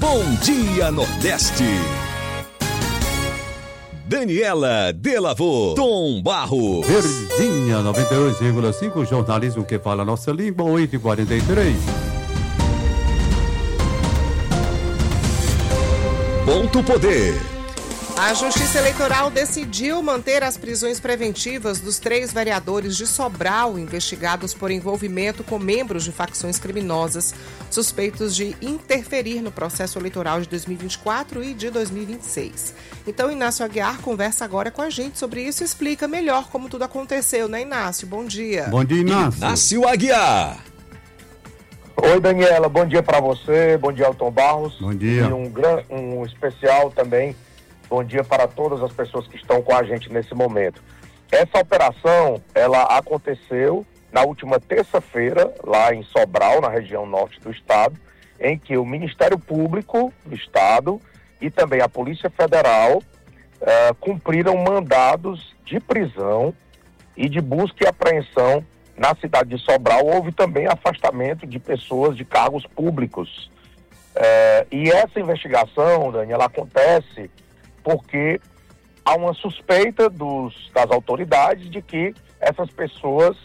Bom Dia Nordeste. Daniela Delavô, Tom Barros. Verdinha 92,5, jornalismo que fala a nossa língua, 8h43. Ponto Poder. A Justiça Eleitoral decidiu manter as prisões preventivas dos 3 vereadores de Sobral investigados por envolvimento com membros de facções criminosas suspeitos de interferir no processo eleitoral de 2024 e de 2026. Então, Inácio Aguiar conversa agora com a gente sobre isso e explica melhor como tudo aconteceu, né, Inácio? Bom dia. Bom dia, Inácio. Inácio Aguiar. Oi, Daniela, bom dia para você, bom dia ao Tom Barros. Bom dia. E um especial também. Bom dia para todas as pessoas que estão com a gente nesse momento. Essa operação, ela aconteceu na última terça-feira, lá em Sobral, na região norte do estado, em que o Ministério Público do Estado e também a Polícia Federal cumpriram mandados de prisão e de busca e apreensão na cidade de Sobral. Houve também afastamento de pessoas de cargos públicos. E essa investigação, Dani, ela acontece porque há uma suspeita das autoridades de que essas pessoas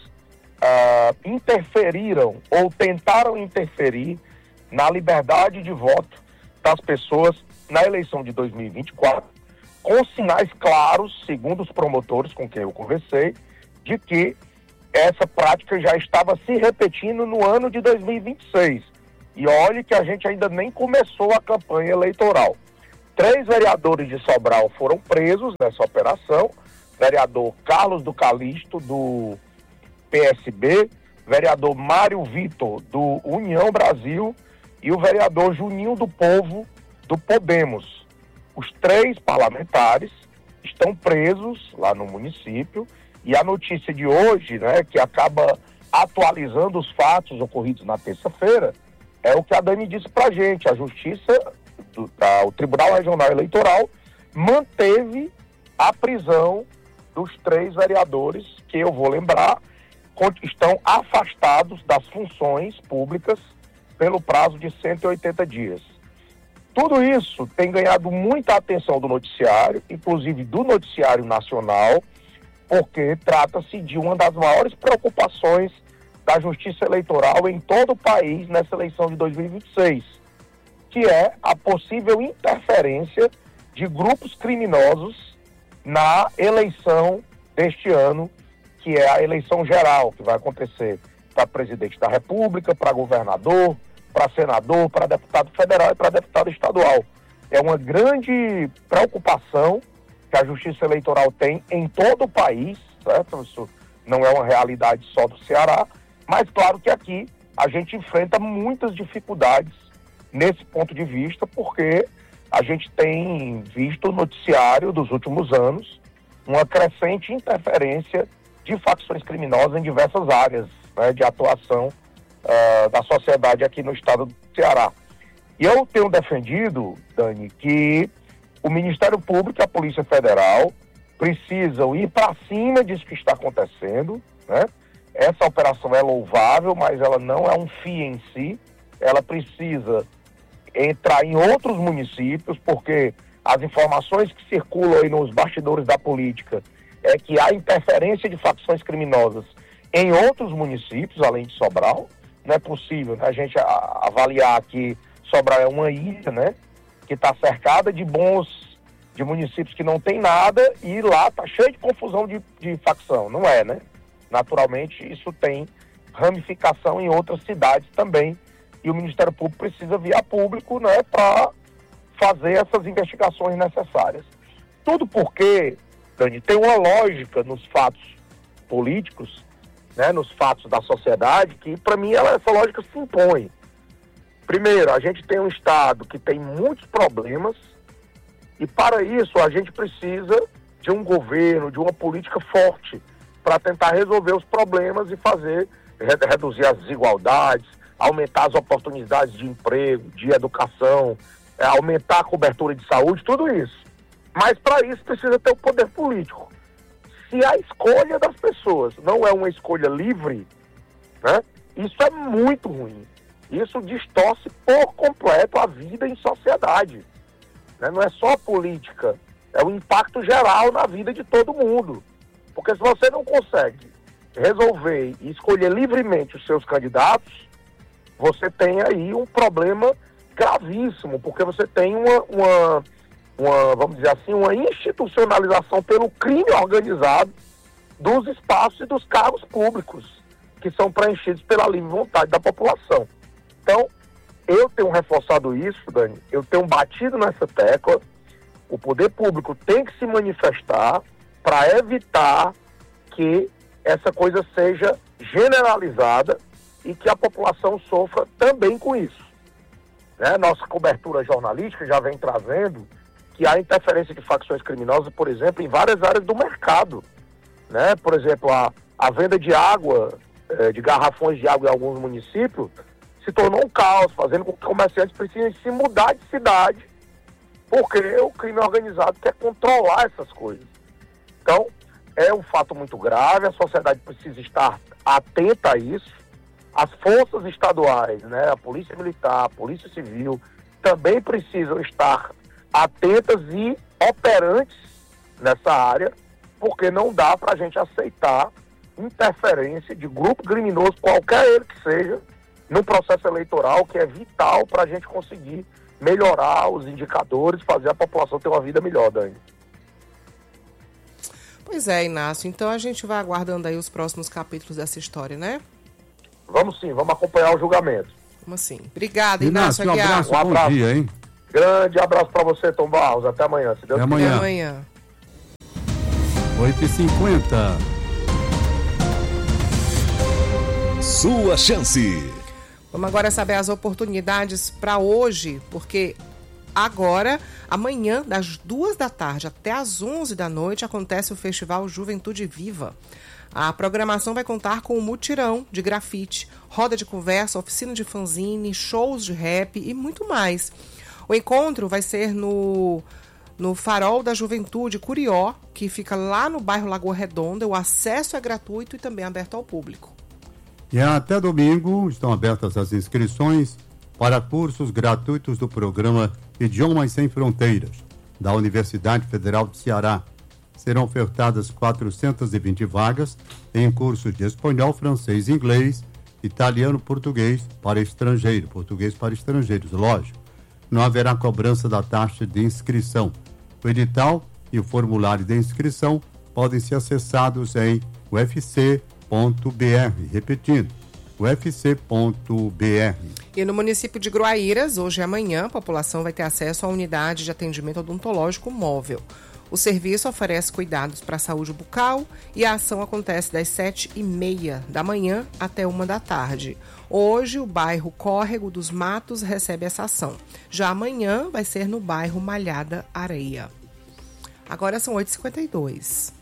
interferiram ou tentaram interferir na liberdade de voto das pessoas na eleição de 2024, com sinais claros, segundo os promotores com quem eu conversei, de que essa prática já estava se repetindo no ano de 2026. E olhe que a gente ainda nem começou a campanha eleitoral. 3 vereadores de Sobral foram presos nessa operação: vereador Carlos do Calixto, do PSB, vereador Mário Vitor, do União Brasil, e o vereador Juninho do Povo, do Podemos. Os 3 parlamentares estão presos lá no município, e a notícia de hoje, né, que acaba atualizando os fatos ocorridos na terça-feira, é o que a Dani disse pra gente. A Justiça, o Tribunal Regional Eleitoral, manteve a prisão dos 3 vereadores, que eu vou lembrar, estão afastados das funções públicas pelo prazo de 180 dias. Tudo isso tem ganhado muita atenção do noticiário, inclusive do noticiário nacional, porque trata-se de uma das maiores preocupações da Justiça Eleitoral em todo o país nessa eleição de 2026, que é a possível interferência de grupos criminosos na eleição deste ano, que é a eleição geral, que vai acontecer para presidente da República, para governador, para senador, para deputado federal e para deputado estadual. É uma grande preocupação que a Justiça Eleitoral tem em todo o país, certo? Isso não é uma realidade só do Ceará, mas claro que aqui a gente enfrenta muitas dificuldades nesse ponto de vista, porque a gente tem visto no noticiário dos últimos anos uma crescente interferência de facções criminosas em diversas áreas, né, de atuação da sociedade aqui no estado do Ceará. E eu tenho defendido, Dani, que o Ministério Público e a Polícia Federal precisam ir para cima disso que está acontecendo, né? Essa operação é louvável, mas ela não é um fim em si. Ela precisa entrar em outros municípios, porque as informações que circulam aí nos bastidores da política é que há interferência de facções criminosas em outros municípios, além de Sobral. Não é possível, né, a gente avaliar que Sobral é uma ilha, né, que está cercada de municípios que não tem nada, e lá está cheio de confusão de facção. Não é, né? Naturalmente, isso tem ramificação em outras cidades também, e o Ministério Público precisa via público, né, para fazer essas investigações necessárias. Tudo porque, Dani, tem uma lógica nos fatos políticos, né, nos fatos da sociedade, que para mim essa lógica se impõe. Primeiro, a gente tem um Estado que tem muitos problemas, e para isso a gente precisa de um governo, de uma política forte para tentar resolver os problemas e reduzir as desigualdades, aumentar as oportunidades de emprego, de educação, aumentar a cobertura de saúde, tudo isso. Mas para isso precisa ter o poder político. Se a escolha das pessoas não é uma escolha livre, né, isso é muito ruim. isso distorce por completo a vida em sociedade. Né? Não é só política, é o impacto geral na vida de todo mundo. Porque se você não consegue resolver e escolher livremente os seus candidatos, você tem aí um problema gravíssimo, porque você tem uma vamos dizer assim, uma institucionalização pelo crime organizado dos espaços e dos cargos públicos, que são preenchidos pela livre vontade da população. Então, eu tenho reforçado isso, Dani, eu tenho batido nessa tecla. O poder público tem que se manifestar para evitar que essa coisa seja generalizada e que a população sofra também com isso. Né? Nossa cobertura jornalística já vem trazendo que há interferência de facções criminosas, por exemplo, em várias áreas do mercado. Né? Por exemplo, a venda de água, de garrafões de água em alguns municípios, se tornou um caos, fazendo com que comerciantes precisem se mudar de cidade, porque o crime organizado quer controlar essas coisas. Então, é um fato muito grave, a sociedade precisa estar atenta a isso. As forças estaduais, né, a Polícia Militar, a Polícia Civil, também precisam estar atentas e operantes nessa área, porque não dá para a gente aceitar interferência de grupo criminoso, qualquer ele que seja, no processo eleitoral, que é vital para a gente conseguir melhorar os indicadores, fazer a população ter uma vida melhor, Dani. Pois é, Inácio. Então a gente vai aguardando aí os próximos capítulos dessa história, né? Vamos sim, vamos acompanhar o julgamento. Vamos sim. Obrigada, Inácio Aguiar. Um abraço, bom dia, hein? Grande abraço para você, Tom Barros. Até amanhã, se Deus quiser. Até amanhã. 8h50. Sua chance. Vamos agora saber as oportunidades para hoje, porque amanhã, das 2h até as 11h, acontece o Festival Juventude Viva. A programação vai contar com um mutirão de grafite, roda de conversa, oficina de fanzine, shows de rap e muito mais. O encontro vai ser no Farol da Juventude Curió, que fica lá no bairro Lagoa Redonda. O acesso é gratuito e também aberto ao público. E até domingo estão abertas as inscrições para cursos gratuitos do programa Idiomas Sem Fronteiras, da Universidade Federal do Ceará. Serão ofertadas 420 vagas em cursos de espanhol, francês, inglês, italiano, português para estrangeiros, lógico. Não haverá cobrança da taxa de inscrição. O edital e o formulário de inscrição podem ser acessados em ufc.br, repetindo, ufc.br. E no município de Gruaíras, hoje e amanhã, a população vai ter acesso à unidade de atendimento odontológico móvel. O serviço oferece cuidados para a saúde bucal e a ação acontece das 7h30 da manhã até 1h. Hoje, o bairro Córrego dos Matos recebe essa ação. Já amanhã vai ser no bairro Malhada Areia. Agora são 8h52.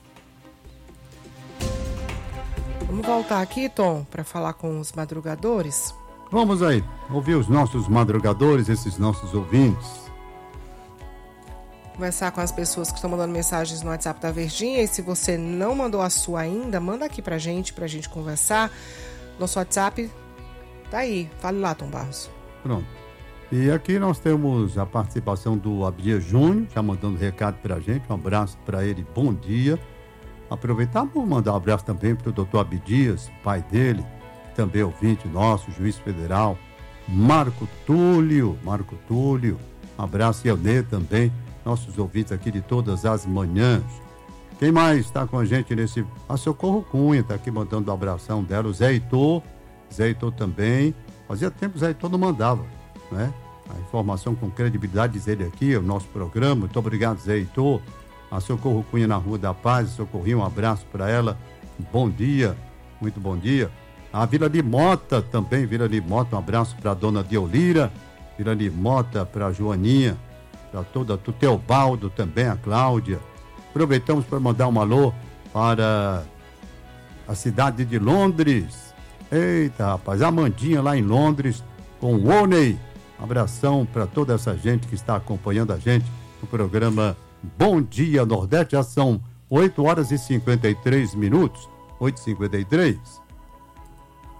Vamos voltar aqui, Tom, para falar com os madrugadores? Vamos aí, ouvir os nossos madrugadores, esses nossos ouvintes. Conversar com as pessoas que estão mandando mensagens no WhatsApp da Verdinha. E se você não mandou a sua ainda, manda aqui pra gente conversar. Nosso WhatsApp tá aí. Fale lá, Tom Barros. Pronto. E aqui nós temos a participação do Abdias Júnior, já mandando recado pra gente. Um abraço pra ele, bom dia. Aproveitar para mandar um abraço também pro doutor Abdias, pai dele, também ouvinte nosso, juiz federal, Marco Túlio. Um abraço, e Eudê também, nossos ouvintes aqui de todas as manhãs. Quem mais está com a gente nesse... A Socorro Cunha está aqui mandando um abração dela. O Zé Heitor também. Fazia tempo que o Zé Heitor não mandava, né? A informação com credibilidade, diz ele aqui, o nosso programa. Muito obrigado, Zé Heitor. A Socorro Cunha na Rua da Paz, Socorrinho, um abraço para ela. Bom dia, muito bom dia. A Vila de Mota também, um abraço para a dona Deolira. Vila de Mota, para a Joaninha, para toda, o Teobaldo também, a Cláudia. Aproveitamos para mandar um alô para a cidade de Londres. Eita, rapaz, a Amandinha lá em Londres, com o Oney. Um abração para toda essa gente que está acompanhando a gente no programa Bom Dia Nordeste. Já são 8h53, 8h53.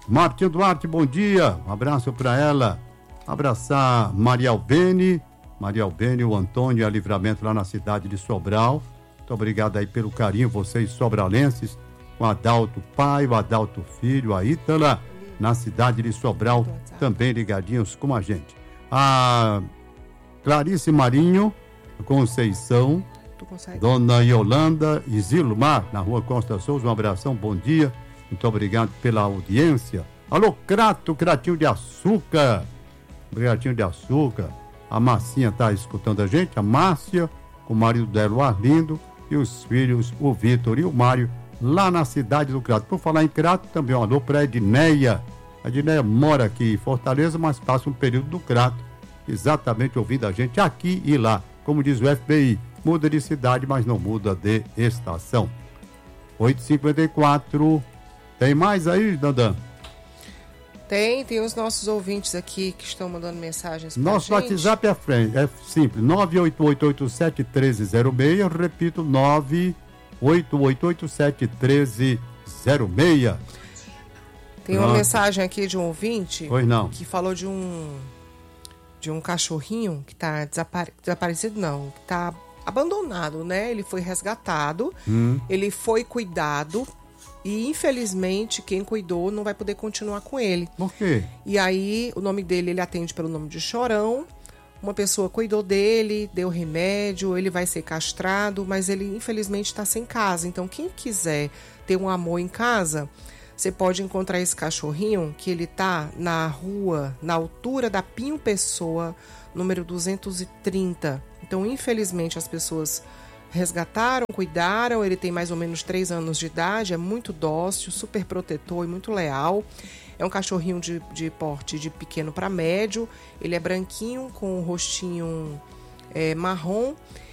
Martinho Duarte, bom dia. Um abraço para ela. Abraçar Maria Albene, o Antônio e a Livramento lá na cidade de Sobral. Muito obrigado aí pelo carinho, vocês sobralenses, o Adalto pai, o Adalto filho, a Ítala, na cidade de Sobral, também ligadinhos com a gente. A Clarice Marinho, Conceição, Dona Yolanda e Zilmar, na rua Costa Souza, um abração, bom dia, muito obrigado pela audiência. Alô, Cratinho de Açúcar, Brigadinho de Açúcar, a Marcinha está escutando a gente, a Márcia, com o marido dela, o Arlindo, e os filhos, o Vitor e o Mário, lá na cidade do Crato. Por falar em Crato, também um alô para a Edneia. A Edneia mora aqui em Fortaleza, mas passa um período do Crato, exatamente ouvindo a gente aqui e lá. Como diz o FBI, muda de cidade, mas não muda de estação. 8h54. Tem mais aí, Dandan? Tem os nossos ouvintes aqui que estão mandando mensagens pra Nosso gente. WhatsApp é simples, 988871306, eu repito, 988871306. Tem uma mensagem aqui de um ouvinte que falou de um cachorrinho que está desaparecido, não, que está abandonado, né? Ele foi resgatado, ele foi cuidado e infelizmente quem cuidou não vai poder continuar com ele. Por quê? E aí o nome dele, ele atende pelo nome de Chorão. Uma pessoa cuidou dele, deu remédio, ele vai ser castrado, mas ele infelizmente está sem casa. Então quem quiser ter um amor em casa, você pode encontrar esse cachorrinho que ele tá na rua, na altura da Pinho Pessoa, número 230. Então, infelizmente, as pessoas resgataram, cuidaram. Ele tem mais ou menos 3 anos de idade, é muito dócil, super protetor e muito leal. É um cachorrinho de porte de pequeno para médio. Ele é branquinho, com o rostinho marrom.